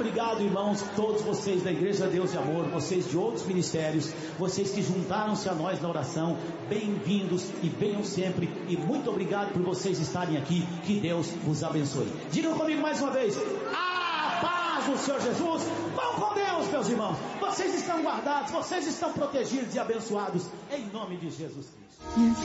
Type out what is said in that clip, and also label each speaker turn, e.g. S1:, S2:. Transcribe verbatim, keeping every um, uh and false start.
S1: obrigado, irmãos, todos vocês da Igreja Deus de Amor, vocês de outros ministérios, vocês que juntaram-se a nós na oração, bem-vindos e venham sempre, e muito obrigado por vocês estarem aqui, que Deus vos abençoe. Digam comigo mais uma vez: a paz do Senhor Jesus. Vão com Deus, meus irmãos, vocês estão guardados, vocês estão protegidos e abençoados, em nome de Jesus Cristo.